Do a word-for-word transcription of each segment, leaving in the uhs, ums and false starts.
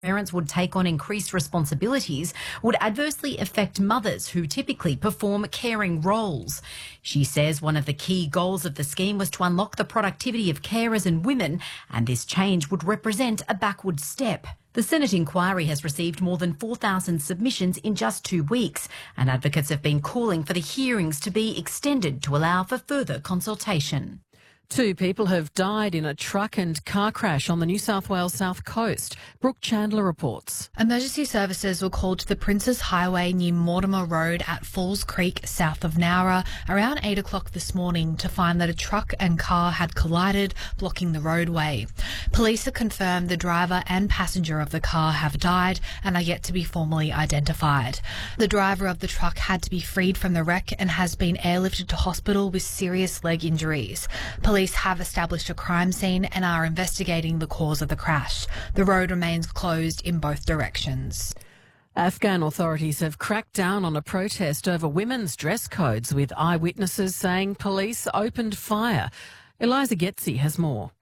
parents would take on increased responsibilities would adversely affect mothers who typically perform caring roles. She says one of the key goals of the scheme was to unlock the productivity of carers and women, and this change would represent a backward step. The Senate inquiry has received more than four thousand submissions in just two weeks, and advocates have been calling for the hearings to be extended to allow for further consultation. Two people have died in a truck and car crash on the New South Wales south coast. Brooke Chandler reports. Emergency services were called to the Princes Highway near Mortimer Road at Falls Creek, south of Nowra, around eight o'clock this morning to find that a truck and car had collided, blocking the roadway. Police have confirmed the driver and passenger of the car have died and are yet to be formally identified. The driver of the truck had to be freed from the wreck and has been airlifted to hospital with serious leg injuries. Police Police have established a crime scene and are investigating the cause of the crash. The road remains closed in both directions. Afghan authorities have cracked down on a protest over women's dress codes, with eyewitnesses saying police opened fire. Eliza Getzi has more.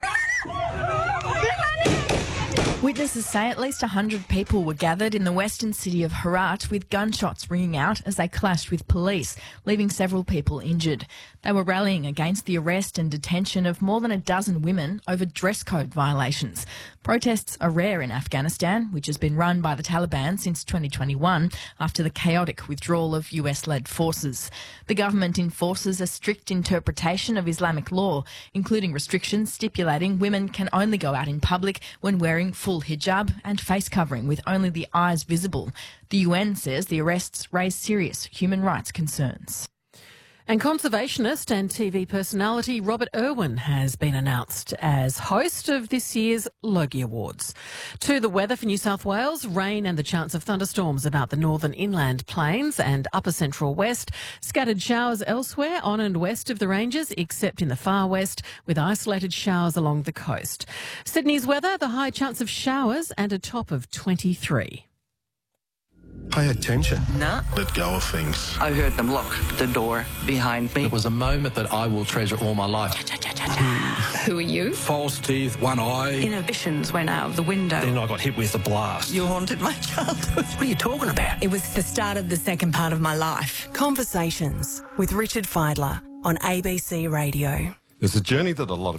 Witnesses say at least one hundred people were gathered in the western city of Herat, with gunshots ringing out as they clashed with police, leaving several people injured. They were rallying against the arrest and detention of more than a dozen women over dress code violations. Protests are rare in Afghanistan, which has been run by the Taliban since twenty twenty-one after the chaotic withdrawal of U S-led forces. The government enforces a strict interpretation of Islamic law, including restrictions stipulating women can only go out in public when wearing full hijab and face covering with only the eyes visible. The U N says the arrests raise serious human rights concerns. And conservationist and T V personality Robert Irwin has been announced as host of this year's Logie Awards. To the weather for New South Wales, rain and the chance of thunderstorms about the northern inland plains and upper central west. Scattered showers elsewhere on and west of the ranges, except in the far west, with isolated showers along the coast. Sydney's weather, the high chance of showers and a top of twenty-three. Pay attention. Nah. Let go of things. I heard them lock the door behind me. It was a moment that I will treasure all my life. Who are you? False teeth, one eye. Inhibitions went out of the window. Then I got hit with a blast. You haunted my childhood. What are you talking about? It was the start of the second part of my life. Conversations with Richard Feidler on A B C Radio. There's a journey that a lot of